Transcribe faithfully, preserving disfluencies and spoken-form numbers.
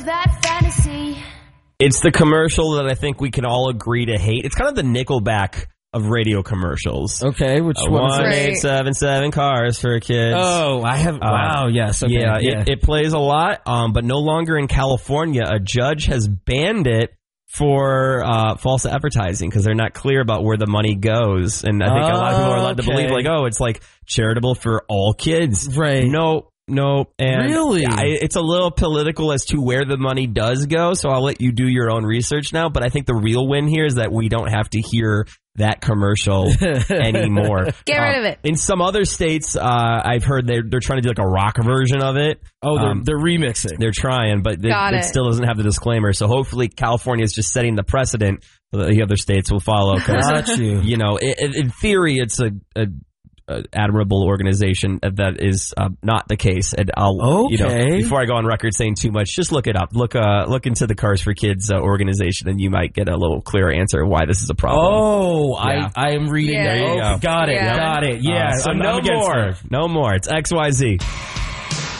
That fantasy. It's the commercial that I think we can all agree to hate. It's kind of the Nickelback of radio commercials. Okay, which uh, one? One eight seven seven cars for kids. Oh, I have. Wow. Uh, yes. Okay, yeah, yeah. It, it plays a lot, um, but no longer in California. A judge has banned it for uh, false advertising because they're not clear about where the money goes. And I think oh, a lot of people are led okay. to believe, like, oh, it's like charitable for all kids. Right. No. No, and really? I, it's a little political as to where the money does go, so I'll let you do your own research now, but I think the real win here is that we don't have to hear that commercial anymore. Get rid uh, of it. In some other states, uh, I've heard they're, they're trying to do like a rock version of it. Oh, they're, um, they're remixing. They're trying, but it, it. it still doesment have the disclaimer, so hopefully California is just setting the precedent so that the other states will follow. Got you. You know, in, in theory, it's a... a Uh, admirable organization. That is uh, not the case. And I'll, okay. you know, before I go on record saying too much, just look it up. Look, uh, look into the Cars for Kids uh, organization, and you might get a little clearer answer of why this is a problem. Oh, yeah. I, I am reading. Yeah. There you oh, go. Got it. Yeah. Got it. Yeah. Uh, so I'm, no I'm more. it. No more. It's X Y Z.